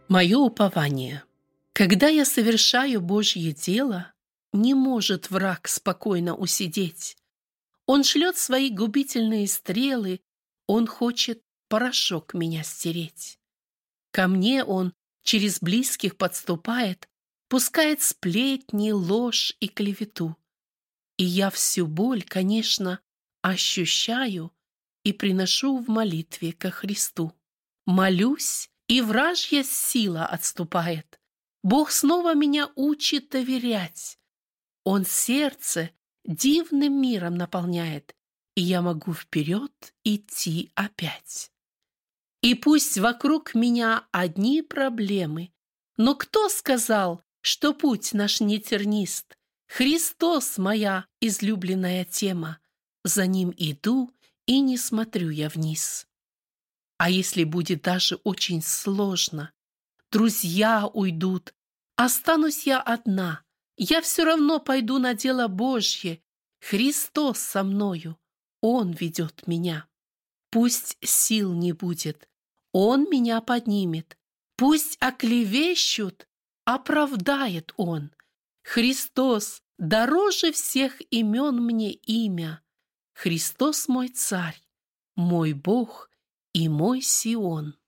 Мое упование. Когда я совершаю Божье дело, не может враг спокойно усидеть. Он шлет свои губительные стрелы, он хочет порошок меня стереть. Ко мне он через близких подступает, пускает сплетни, ложь и клевету. И я всю боль, конечно, ощущаю и приношу в молитве ко Христу. Молюсь, и вражья сила отступает. Бог снова меня учит доверять. Он сердце дивным миром наполняет, и я могу вперед идти опять. И пусть вокруг меня одни проблемы, но кто сказал, что путь наш не тернист? Христос моя излюбленная тема, за Ним иду и не смотрю я вниз. А если будет даже очень сложно, друзья уйдут, останусь я одна, я все равно пойду на дело Божье. Христос со мною, Он ведет меня. Пусть сил не будет, Он меня поднимет. Пусть оклевещут, оправдает Он. Христос дороже всех имен мне имя. Христос мой Царь, мой Бог и мой Сион.